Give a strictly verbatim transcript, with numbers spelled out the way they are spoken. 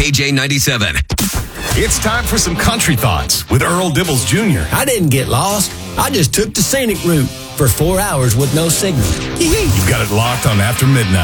K J ninety-seven. It's time for some country thoughts with Earl Dibbles Junior I didn't get lost. I just took the scenic route for four hours with no signal. You've got it locked on After Midnight.